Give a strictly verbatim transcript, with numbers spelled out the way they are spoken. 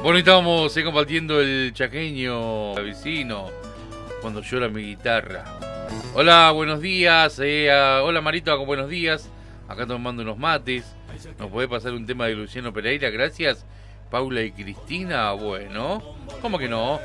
Bueno, estábamos eh, compartiendo el chaqueño vecino cuando llora mi guitarra. Hola, buenos días. Eh, uh, hola Marito, buenos días. Acá tomando unos mates. ¿Nos puede pasar un tema de Luciano Pereira? Gracias. Paula y Cristina, bueno. ¿Cómo que no?